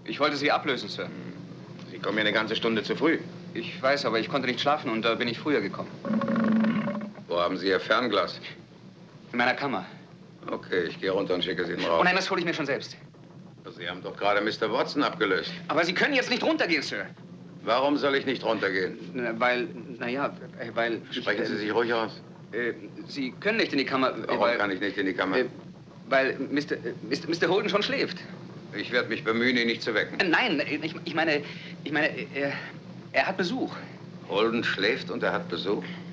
Ich wollte Sie ablösen, Sir. Sie kommen ja eine ganze Stunde zu früh. Ich weiß, aber ich konnte nicht schlafen und da bin ich früher gekommen. Wo haben Sie Ihr Fernglas? In meiner Kammer. Okay, ich gehe runter und schicke Sie ihn raus. Oh nein, das hole ich mir schon selbst. Sie haben doch gerade Mr. Watson abgelöst. Aber Sie können jetzt nicht runtergehen, Sir. Warum soll ich nicht runtergehen? Weil, weil... Sprechen Sie sich ruhig aus. Sie können nicht in die Kammer... Warum kann ich nicht in die Kammer? Weil Mr. Holden schon schläft. Ich werde mich bemühen, ihn nicht zu wecken. Nein, ich meine, er hat Besuch. Holden schläft und er hat Besuch?